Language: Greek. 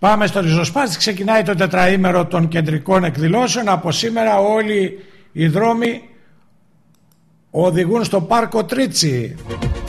Πάμε στο ριζοσπάστη. Ξεκινάει το τετραήμερο των κεντρικών εκδηλώσεων. Από σήμερα όλοι οι δρόμοι οδηγούν στο πάρκο Τρίτσι.